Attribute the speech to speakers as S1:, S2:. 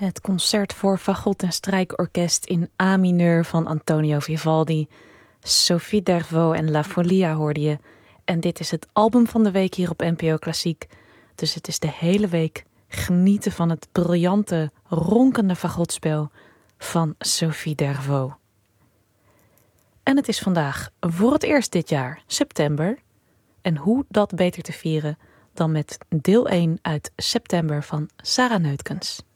S1: Het concert voor fagot en strijkorkest in A mineur van Antonio Vivaldi. Sophie Dervaux en La Folia hoorde je. En dit is het album van de week hier op NPO Klassiek. Dus het is de hele week genieten van het briljante, ronkende fagotspel van Sophie Dervaux. En het is vandaag voor het eerst dit jaar september. En hoe dat beter te vieren dan met deel 1 uit september van Sarah Neutkens.